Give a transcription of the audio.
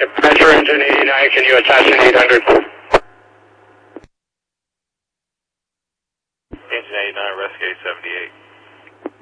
Departure engine 89, can you attach an 800? Engine 89, rescue 78.